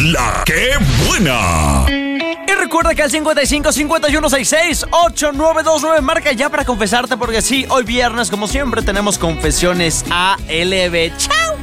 La que buena. Y recuerda que al 55 51 66 8929 marca ya para confesarte, porque sí, hoy viernes, como siempre, tenemos confesiones ALB. ¡Chao!